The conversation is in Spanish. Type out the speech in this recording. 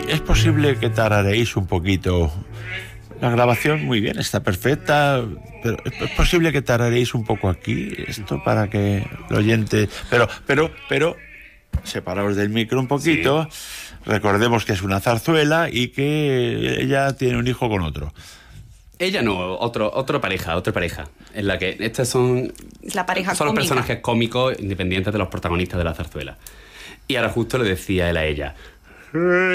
Y es posible que tarareéis un poquito. La grabación muy bien, está perfecta, pero es posible que tarareéis un poco aquí esto para que el oyente... Pero separaos del micro un poquito, sí. Recordemos que es una zarzuela y que ella tiene un hijo con otro. Ella no, otra pareja, en la que estas son la pareja son cómica. Los personajes cómicos independientes de los protagonistas de la zarzuela. Y ahora justo le decía él a ella: